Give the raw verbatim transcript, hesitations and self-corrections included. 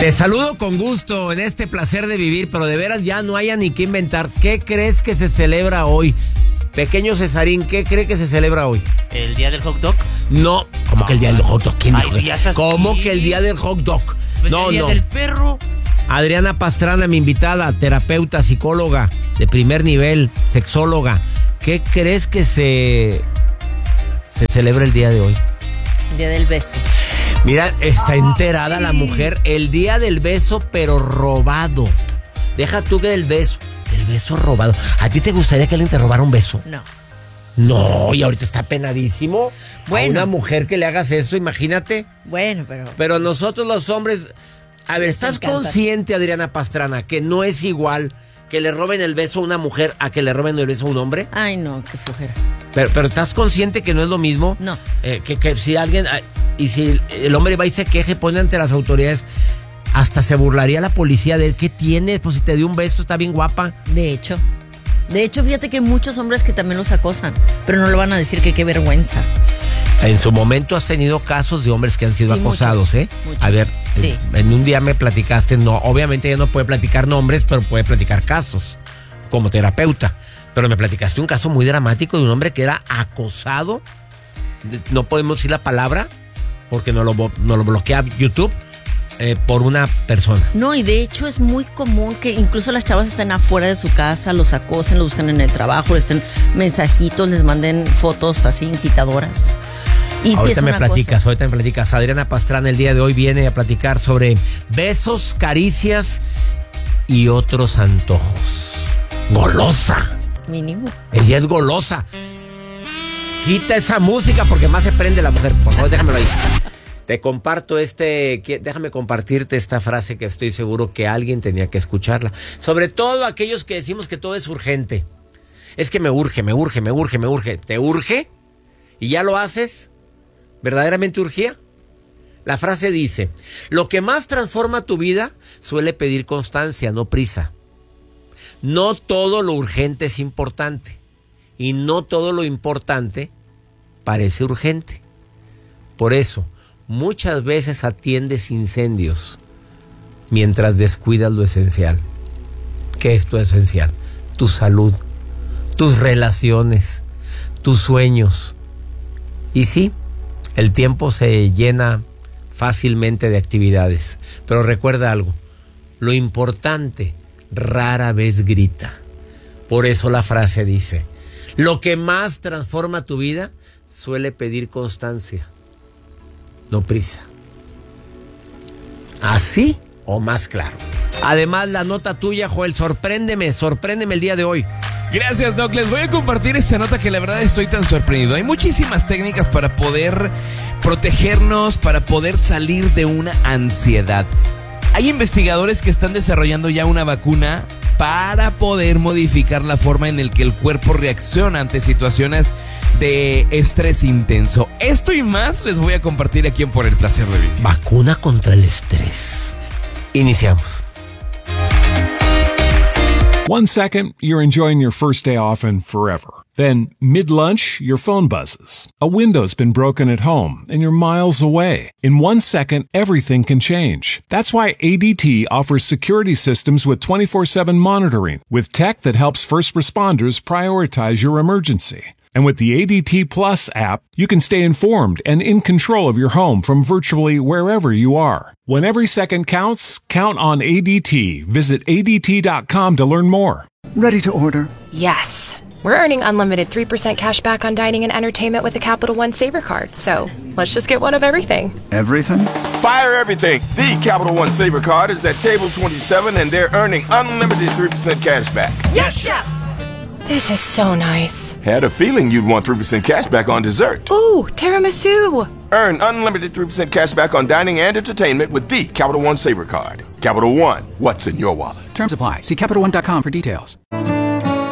Te saludo con gusto en este placer de vivir, pero de veras ya no haya ni qué inventar. ¿Qué crees que se celebra hoy? Pequeño Cesarín, ¿qué cree que se celebra hoy? ¿El día del hot dog? No, ¿cómo que el día del hot dog? ¿Quién dijo? Ay, ¿Cómo que el día del hot dog? Pues no, el día no. del perro. Adriana Pastrana, mi invitada, terapeuta, psicóloga de primer nivel, sexóloga. ¿Qué crees que se, se celebra el día de hoy? El día del beso. Mira, está enterada la mujer. El día del beso, pero robado. Deja tú que del beso. El beso robado. ¿A ti te gustaría que alguien te robara un beso? No. No, y ahorita está penadísimo. Bueno. A una mujer que le hagas eso, imagínate. Bueno, pero... Pero nosotros los hombres... A ver, Les ¿estás encanta. consciente, Adriana Pastrana, que no es igual que le roben el beso a una mujer a que le roben el beso a un hombre? Ay, no, qué flojera. Pero, pero ¿estás consciente que no es lo mismo? No. Eh, que, que si alguien... Y si el hombre va y se queje, pone ante las autoridades... Hasta se burlaría la policía de él. ¿Qué tiene? Pues si te dio un beso, está bien guapa. De hecho. De hecho, fíjate que hay muchos hombres que también los acosan, pero no le van a decir que qué vergüenza. En su momento has tenido casos de hombres que han sido Sí, acosados, mucho, ¿eh? mucho. A ver, Sí. en, en un día me platicaste, no, obviamente ella no puede platicar nombres, pero puede platicar casos como terapeuta. Pero me platicaste un caso muy dramático de un hombre que era acosado. No podemos decir la palabra porque no lo, no lo bloquea YouTube. Eh, por una persona. No, y de hecho es muy común que incluso las chavas estén afuera de su casa, los acosen, los buscan en el trabajo, les den mensajitos, les manden fotos así incitadoras. Y ahorita sí es me una platicas, cosa. ahorita me platicas. Adriana Pastrana el día de hoy viene a platicar sobre besos, caricias y otros antojos. Golosa. Mínimo. Ella es golosa. Quita esa música porque más se prende la mujer. Por favor, déjamelo ahí. Te comparto este, déjame compartirte esta frase que estoy seguro que alguien tenía que escucharla. Sobre todo aquellos que decimos que todo es urgente. Es que me urge, me urge, me urge, me urge. ¿Te urge? ¿Y ya lo haces? ¿Verdaderamente urgía? La frase dice, lo que más transforma tu vida suele pedir constancia, no prisa. No todo lo urgente es importante. Y no todo lo importante parece urgente. Por eso, muchas veces atiendes incendios mientras descuidas lo esencial. ¿Qué es lo esencial? Tu salud, tus relaciones, tus sueños. Y sí, el tiempo se llena fácilmente de actividades. Pero recuerda algo, lo importante rara vez grita. Por eso la frase dice, lo que más transforma tu vida suele pedir constancia, no prisa. ¿Así o más claro? Además, la nota tuya, Joel, sorpréndeme, sorpréndeme el día de hoy. Gracias, Doc. Les voy a compartir esta nota que la verdad estoy tan sorprendido. Hay muchísimas técnicas para poder protegernos, para poder salir de una ansiedad. Hay investigadores que están desarrollando ya una vacuna para poder modificar la forma en la que el cuerpo reacciona ante situaciones de estrés intenso. Esto y más les voy a compartir aquí en Por el Placer de Vivir. Vacuna contra el estrés. Iniciamos. One second, you're enjoying your first day off and forever. Then, mid-lunch, your phone buzzes. A window's been broken at home and you're miles away. In one second, everything can change. That's why A D T offers security systems with twenty-four seven monitoring, with tech that helps first responders prioritize your emergency. And with the A D T Plus app, you can stay informed and in control of your home from virtually wherever you are. When every second counts, count on A D T. Visit A D T dot com to learn more. Ready to order. Yes. We're earning unlimited three percent cash back on dining and entertainment with a Capital One Saver card. So let's just get one of everything. Everything? Fire everything. The Capital One Saver card is at table twenty-seven and they're earning unlimited three percent cash back. Yes, Chef! This is so nice. Had a feeling you'd want three percent cash back on dessert. Ooh, tiramisu. Earn unlimited three percent cash back on dining and entertainment with the Capital One Saver card. Capital One, what's in your wallet? Terms apply. See Capital One dot com for details.